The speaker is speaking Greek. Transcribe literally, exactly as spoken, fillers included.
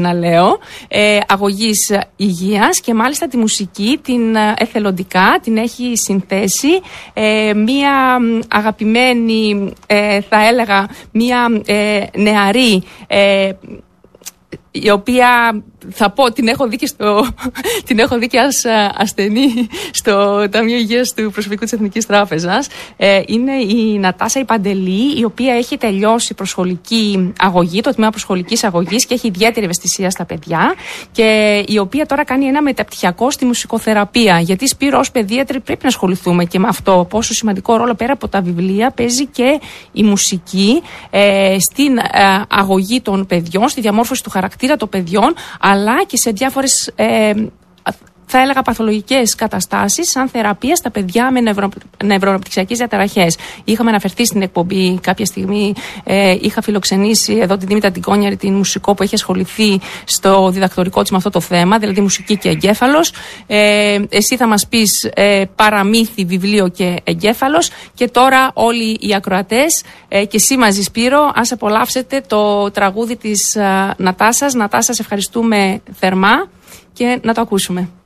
να λέω, ε, αγωγής υγείας, και μάλιστα τη μουσική την ε, εθελοντικά την έχει συνθέσει ε, μία αγαπημένη, ε, θα έλεγα, μία ε, νεαρή, ε, η οποία θα πω την έχω δει και, στο, την έχω δει και ως ασθενή στο Ταμείο Υγείας του Προσωπικού της Εθνικής Τράπεζας. Ε, είναι η Νατάσα η Παντελή, η οποία έχει τελειώσει προσχολική αγωγή, το τμήμα προσχολικής αγωγής, και έχει ιδιαίτερη ευαισθησία στα παιδιά, και η οποία τώρα κάνει ένα μεταπτυχιακό στη μουσικοθεραπεία. Γιατί, Σπύρο, ως παιδίατροι πρέπει να ασχοληθούμε και με αυτό. Πόσο σημαντικό ρόλο πέρα από τα βιβλία παίζει και η μουσική ε, στην ε, αγωγή των παιδιών, στη διαμόρφωση του χαρακτήρα των παιδιών, αλλά και σε διάφορες, ε, θα έλεγα, παθολογικές καταστάσεις, σαν θεραπεία στα παιδιά με νευρο, νευροαναπτυξιακές διαταραχές. Είχαμε αναφερθεί στην εκπομπή κάποια στιγμή, ε, είχα φιλοξενήσει εδώ την Δήμητρα την Κόνιαρη, την μουσικό που έχει ασχοληθεί στο διδακτορικό της με αυτό το θέμα, δηλαδή μουσική και εγκέφαλος. Ε, εσύ θα μας πεις ε, παραμύθι, βιβλίο και εγκέφαλος, και τώρα όλοι οι ακροατές ε, και εσύ μαζί, Σπύρο, ας απολαύσετε το τραγούδι της ε, Νατάσας. Νατάσα, σε ευχαριστούμε θερμά, και να το ακούσουμε.